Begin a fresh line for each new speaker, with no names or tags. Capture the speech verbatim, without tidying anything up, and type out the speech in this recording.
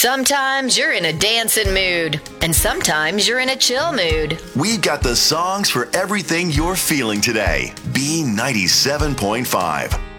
Sometimes you're in a dancing mood, and sometimes you're in a chill mood.
We've got the songs for everything you're feeling today. B ninety-seven point five.